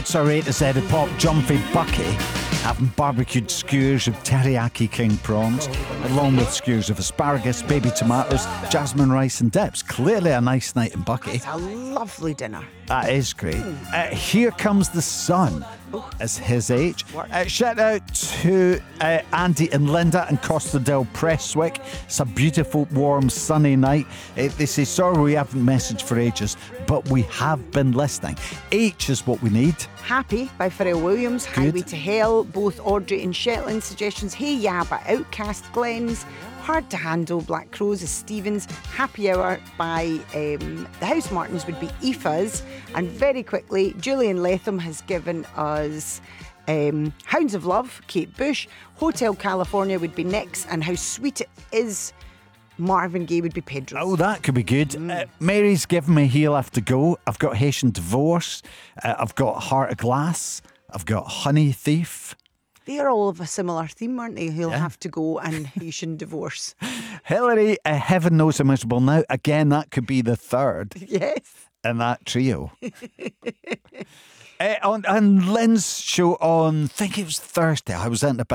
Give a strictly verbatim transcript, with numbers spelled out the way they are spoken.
It's our A to Z of pop. Jumpy Bucky having barbecued skewers of teriyaki king prawns, along with skewers of asparagus, baby tomatoes, jasmine rice and dips. Clearly a nice night in Bucky. It's a lovely dinner. That is great. Uh, Here Comes the Sun is his age. Uh, shout out to uh, Andy and Linda and Costa del Prestwick. It's a beautiful, warm, sunny night. Uh, they say, sorry we haven't messaged for ages, but we have been listening. H is what we need. Happy by Pharrell Williams, Good. Highway to Hell, both Audrey and Shetland suggestions. Hey Ya by Outcast, Glenn's, Hard to Handle, Black Crows is Stevens, Happy Hour by um, the House Martins would be Aoife's, and very quickly, Julian Latham has given us um, Hounds of Love, Kate Bush, Hotel California would be Nick's, and How Sweet It Is, Marvin Gaye would be Pedro's. Oh, that could be good. Uh, Mary's given me He'll Have to Go. I've got Haitian Divorce. Uh, I've got Heart of Glass. I've got Honey Thief. They are all of a similar theme, aren't they? He'll Yeah. have to go and Haitian Divorce. Hillary, uh, Heaven Knows I'm Miserable Now. Again, that could be the third Yes. in that trio. uh, on, on Lynn's show on, I think it was Thursday, I was in a bit